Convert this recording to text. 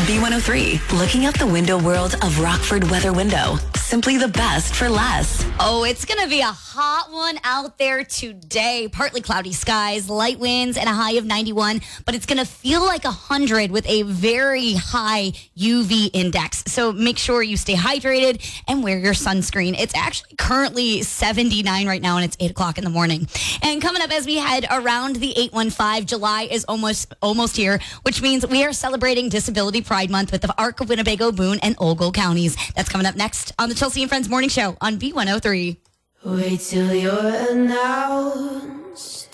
B103, looking out the window world of Rockford Weather Window. Simply the best for less. Oh, it's going to be a hot one out there today. Partly cloudy skies, light winds, and a high of 91. But it's going to feel like 100 with a very high UV index. So make sure you stay hydrated and wear your sunscreen. It's actually currently 79 right now, and it's 8 o'clock in the morning. And coming up as we head around the 815, July is almost here, which means we are celebrating Disability Pride Month with the Arc of Winnebago, Boone, and Ogle counties. That's coming up next on the Chelsea and Friends Morning Show on B103. Wait till you're announced.